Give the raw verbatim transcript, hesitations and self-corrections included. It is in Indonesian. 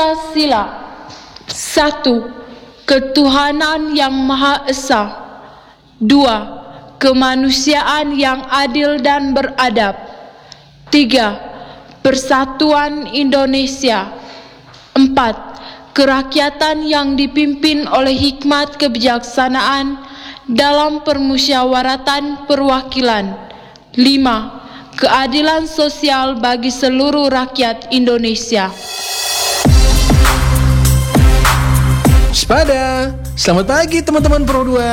Pancasila. Satu, ketuhanan yang Maha Esa. Dua, kemanusiaan yang adil dan beradab. Tiga, persatuan Indonesia. Empat, kerakyatan yang dipimpin oleh hikmat kebijaksanaan dalam permusyawaratan perwakilan. Lima, keadilan sosial bagi seluruh rakyat Indonesia. Waspada! Selamat pagi teman-teman Pro dua.